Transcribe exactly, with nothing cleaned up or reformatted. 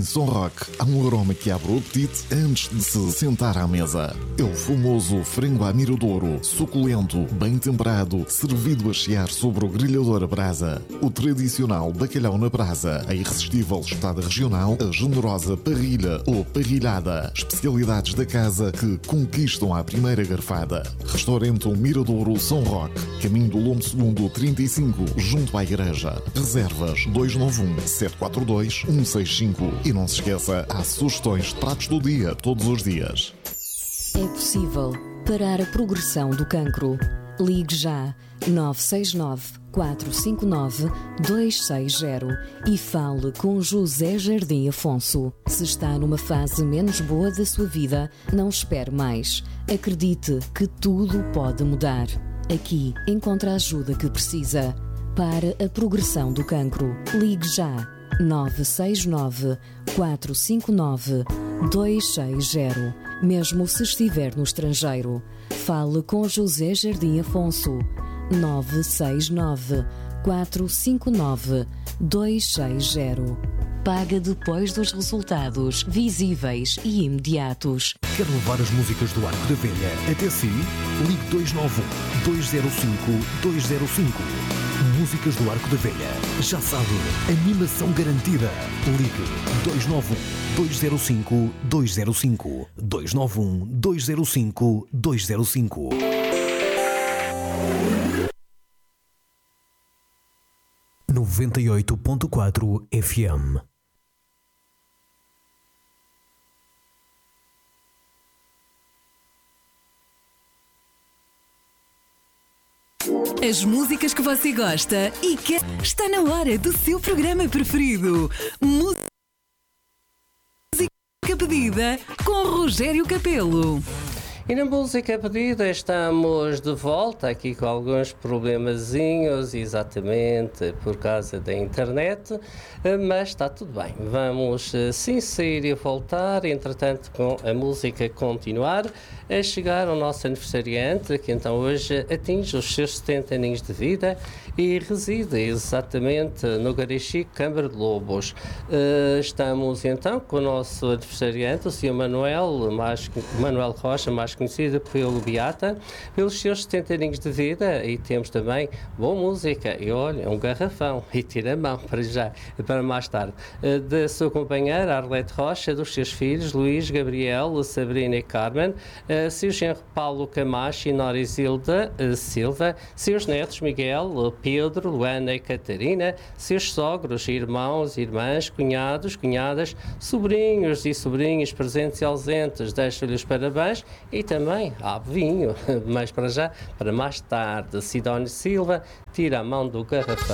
Em Som Rock há um aroma que abre o apetite antes de se sentar à mesa. É o famoso frango à miradouro, suculento, bem temperado, servido a chiar sobre o grelhador a brasa. O tradicional bacalhau na brasa, a irresistível espetada regional, a generosa parrilha ou parrilhada. Especialidades da casa que conquistam à primeira garfada. Restaurante Miradouro Som Rock, caminho do Lombo Segundo trinta e cinco, junto à igreja. Reservas dois nove um, sete quatro dois, um seis cinco. E não se esqueça, há sugestões de pratos do dia todos os dias. É possível parar a progressão do cancro. Ligue já nove seis nove, quatro cinco nove, dois seis zero e fale com José Jardim Afonso. Se está numa fase menos boa da sua vida, não espere mais. Acredite que tudo pode mudar. Aqui encontra a ajuda que precisa. Para a progressão do cancro, ligue já nove seis nove, quatro cinco nove, dois seis zero. Mesmo se estiver no estrangeiro, fale com José Jardim Afonso. nove seis nove, quatro cinco nove, dois seis zero. Paga depois dos resultados visíveis e imediatos. Quer levar as músicas do Arco da Velha até si? Ligue dois nove um, dois zero cinco, dois zero cinco. Músicas do Arco da Velha. Já sabe, animação garantida. Ligue dois nove um, dois zero cinco, dois zero cinco. dois nove um, dois zero cinco, dois zero cinco. noventa e oito ponto quatro F M. As músicas que você gosta e quer. Está na hora do seu programa preferido. Música pedida com Rogério Capelo. E na música pedida estamos de volta aqui com alguns problemazinhos, exatamente por causa da internet, mas está tudo bem. Vamos sim sair e voltar, entretanto com a música continuar, a chegar ao nosso aniversariante, que então hoje atinge os seus setenta aninhos de vida e reside exatamente no Garixi, Câmara de Lobos. Estamos então com o nosso aniversariante, o senhor Manuel, mais, Manuel Rocha, mais conhecido pelo Beata, pelos seus setenta aninhos de vida, e temos também boa música, e olha, um garrafão, e tira a mão para já, para mais tarde, da sua companheira Arlete Rocha, dos seus filhos Luís, Gabriel, Sabrina e Carmen, seu genro Paulo Camacho e Nora Isilda Silva, seus netos Miguel, Pedro, Luana e Catarina, seus sogros, irmãos, irmãs, cunhados, cunhadas, sobrinhos e sobrinhas presentes e ausentes, deixo-lhe os parabéns e também há vinho, mas para já, para mais tarde, Sidónio Silva tira a mão do garrafão.